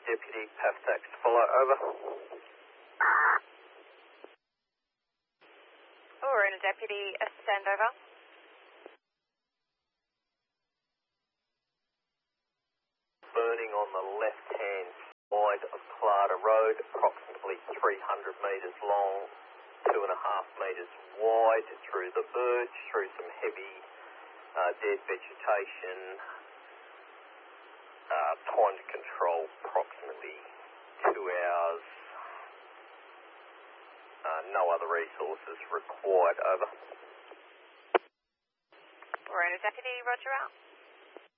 Deputy, PAFTAX to follow, over. Waruna Deputy, stand over. Burning on the left-hand side of Clada Road, approximately 300 metres long, 2.5 metres wide, through the verge, through some heavy dead vegetation. Time to control approximately 2 hours. No other resources required, over. Waruna Deputy, roger out.